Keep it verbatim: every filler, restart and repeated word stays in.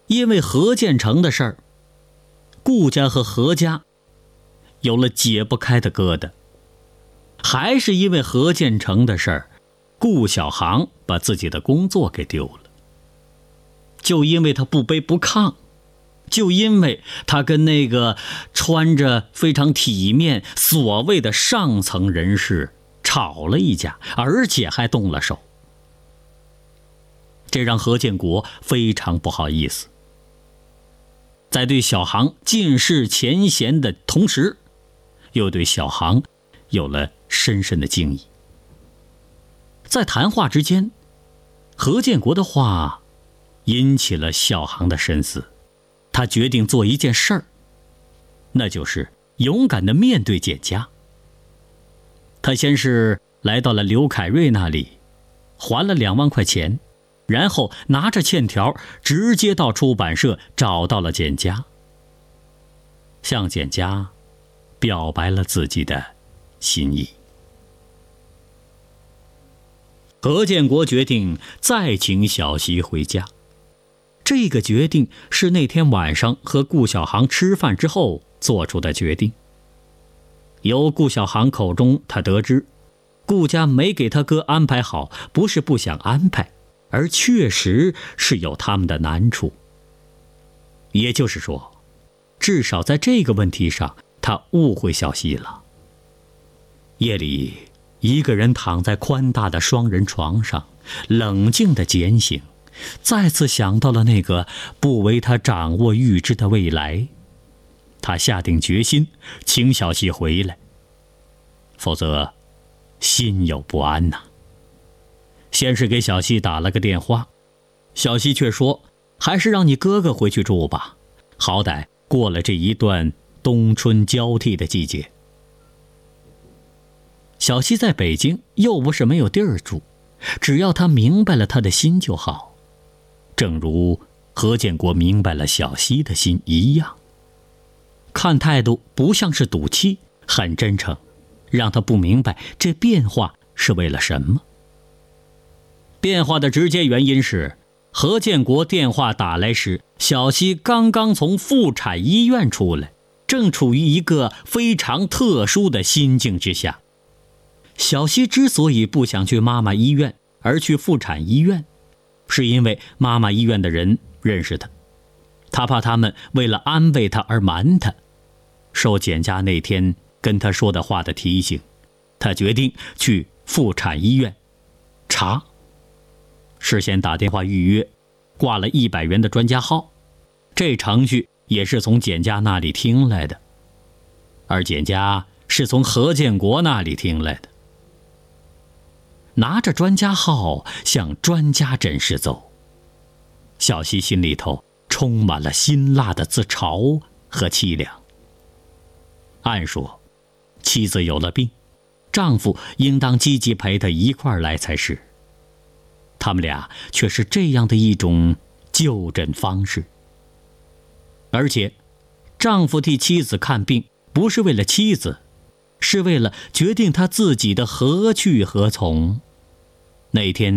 因为何建成的事儿，顾家和何家有了解不开的疙瘩。还是因为何建成的事儿，顾小航把自己的工作给丢了。就因为他不卑不亢，就因为他跟那个穿着非常体面所谓的上层人士吵了一架，而且还动了手，这让何建国非常不好意思。在对小航尽释前嫌的同时，又对小航有了深深的敬意。在谈话之间，何建国的话引起了小航的深思。他决定做一件事儿，那就是勇敢地面对简家。他先是来到了刘凯瑞那里，还了两万块钱，然后拿着欠条直接到出版社找到了简家，向简家表白了自己的心意。何建国决定再请小溪回家。这个决定是那天晚上和顾小航吃饭之后做出的决定。由顾小航口中他得知，顾家没给他哥安排好，不是不想安排，而确实是有他们的难处。也就是说，至少在这个问题上，他误会小溪了。夜里，一个人躺在宽大的双人床上，冷静地检醒，再次想到了那个不为他掌握预知的未来。他下定决心请小溪回来，否则心有不安呐、啊。先是给小溪打了个电话，小溪却说还是让你哥哥回去住吧，好歹过了这一段冬春交替的季节。小溪在北京又不是没有地儿住，只要他明白了他的心就好，正如何建国明白了小溪的心一样。看态度不像是赌气，很真诚，让他不明白这变化是为了什么。变化的直接原因是，何建国电话打来时，小溪刚刚从妇产医院出来，正处于一个非常特殊的心境之下。小溪之所以不想去妈妈医院，而去妇产医院，是因为妈妈医院的人认识他，他怕他们为了安慰他而瞒他。受简家那天跟他说的话的提醒，他决定去妇产医院查。事先打电话预约，挂了一百元的专家号，这程序也是从简家那里听来的，而简家是从何建国那里听来的。拿着专家号向专家诊室走，小溪心里头充满了辛辣的自嘲和凄凉。按说，妻子有了病，丈夫应当积极陪她一块儿来才是，他们俩却是这样的一种就诊方式。而且，丈夫替妻子看病不是为了妻子，是为了决定他自己的何去何从。那天